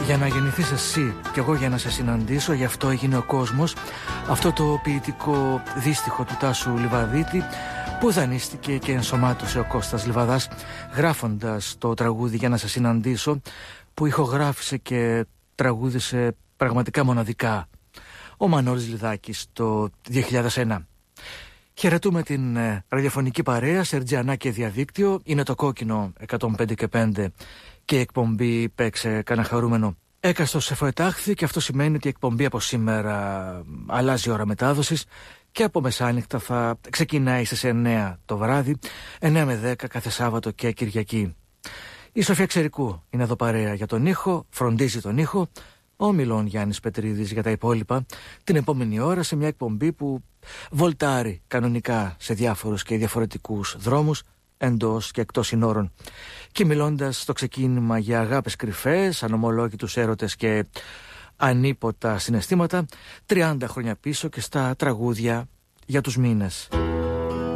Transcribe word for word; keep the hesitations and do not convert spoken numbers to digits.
Για να γεννηθείς εσύ κι εγώ για να σε συναντήσω, γι' αυτό έγινε ο κόσμος. Αυτό το ποιητικό δύστιχο του Τάσου Λιβαδίτη, που δανείστηκε και ενσωμάτωσε ο Κώστας Λιβαδάς, γράφοντας το τραγούδι για να σε συναντήσω, που ηχογράφησε και τραγούδισε πραγματικά μοναδικά ο Μανώλης Λιδάκης το δύο χιλιάδες ένα. Χαιρετούμε την ε, ραδιοφωνική παρέα, Σερτζιανά και διαδίκτυο. Είναι το Κόκκινο εκατόν πέντε και πέντε και η εκπομπή Παίξε κανένα χαρούμενο. Έκαστος εφοετάχθη και αυτό σημαίνει ότι η εκπομπή από σήμερα αλλάζει ώρα μετάδοσης και από μεσάνυχτα θα ξεκινάει στις εννέα το βράδυ, εννέα με δέκα κάθε Σάββατο και Κυριακή. Η Σοφία Ξερικού είναι εδώ παρέα για τον ήχο, φροντίζει τον ήχο. Ο Μιλών Γιάννης Πετρίδης για τα υπόλοιπα, την επόμενη ώρα σε μια εκπομπή που βολτάρει κανονικά σε διάφορους και διαφορετικούς δρόμους, εντός και εκτός συνόρων. Και μιλώντας στο ξεκίνημα για αγάπες κρυφές, ανομολόγητους έρωτες και ανίποτα συναισθήματα, τριάντα χρόνια πίσω και στα τραγούδια για τους μήνες.